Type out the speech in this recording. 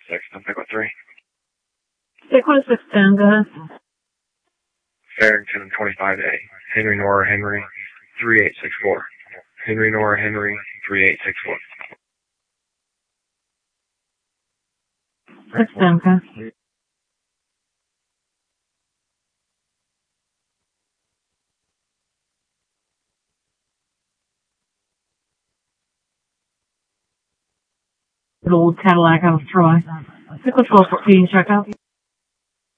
6, I'm pick with 3. Pick with 610, go ahead. Farrington 25A. Henry Nora Henry 3864. Henry Nora Henry 3864. 610, okay. Good old Cadillac out of Troy. Pick with 1214, check out.